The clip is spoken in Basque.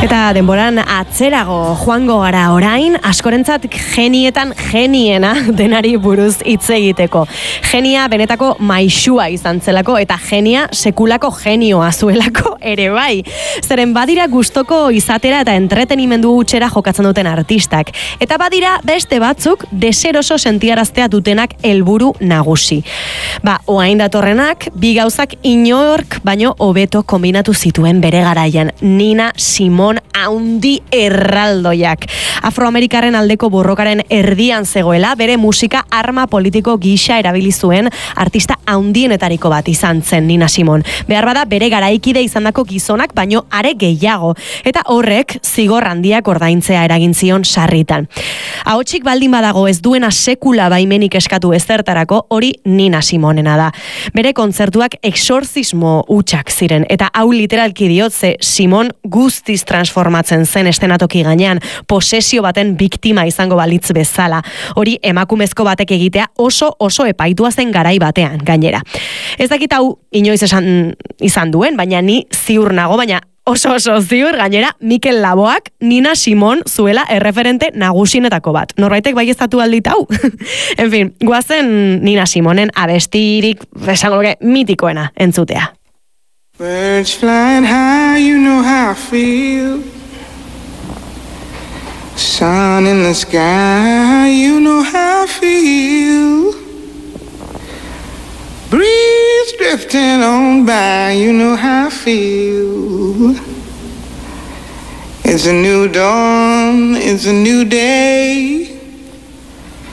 Eta denboran atzerago joango gara orain, askorentzat genietan geniena denari buruz hitz egiteko. Genia benetako maisua izan zelako eta genia sekulako genioa zuelako ere bai. Zeren badira gustoko izatera eta entretenimendu hutxera jokatzen duten artistak. Eta badira beste batzuk deseroso sentiaraztea dutenak helburu nagusi. Oain datorrenak, bi gauzak inork baino hobeto kombinatu zituen bere garaian. Nina Simone haundi erraldoiak. Afroamerikarren aldeko borrokaren erdian zegoela, bere musika arma politiko gisa erabili zuen artista haundienetariko bat izan zen Nina Simone. Beharbada bere garaikide izandako gizonak baino are gehiago. Eta horrek zigor handiak ordaintzea eragin zion sarritan. Ahotsik baldin badago ez duena sekula baimenik eskatu ezertarako, hori Nina Simonena da. Bere kontzertuak exorzismo hutsak ziren eta hau literalki diotze Simon guztiz transformatzen zen estenatoki gainean, posesio baten biktima izango balitz bezala. Hori emakumezko batek egitea oso epaitua zen garai batean gainera. Ez dakit hau inoiz izan duen, baina ni ziur nago, baina oso ziur gainera Mikel Laboak Nina Simone zuela erreferente nagusinetako bat. Norbaitek baieztatu aldit hau. En fin, guazen Nina Simonen abestirik esango mitikoena entzutea. Birds flying high, you know how I feel. Sun in the sky, you know how I feel. Breeze drifting on by, you know how I feel. It's a new dawn, it's a new day.